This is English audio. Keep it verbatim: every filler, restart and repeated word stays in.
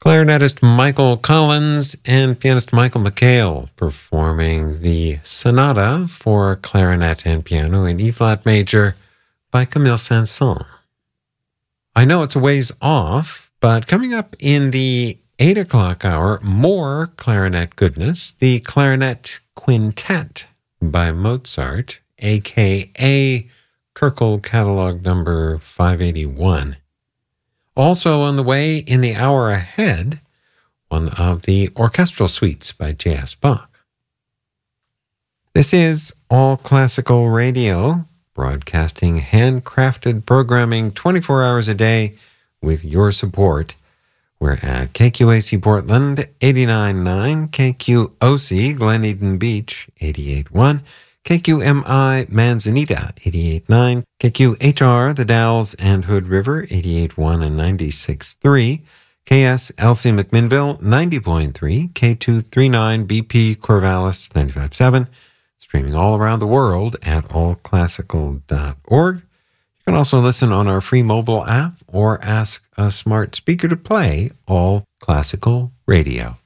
Clarinetist Michael Collins and pianist Michael McHale performing the Sonata for Clarinet and Piano in E-flat major by Camille Saint-Saëns. I know it's a ways off, but coming up in the eight o'clock hour, more clarinet goodness, the Clarinet Quintet by Mozart, a k a. Kirkle Catalog number five eighty-one. Also on the way in the hour ahead, one of the orchestral suites by J S. Bach. This is All Classical Radio, broadcasting handcrafted programming twenty-four hours a day with your support. We're at K Q A C Portland, eighty-nine point nine, K Q O C Glen Eden Beach, eighty-eight point one, K Q M I Manzanita, eighty-eight point nine, K Q H R The Dalles and Hood River, eighty-eight point one and ninety-six point three, K S L C McMinnville, ninety point three, K two thirty-nine B P Corvallis, ninety-five point seven, streaming all around the world at all classical dot org. You can also listen on our free mobile app or ask a smart speaker to play All Classical Radio.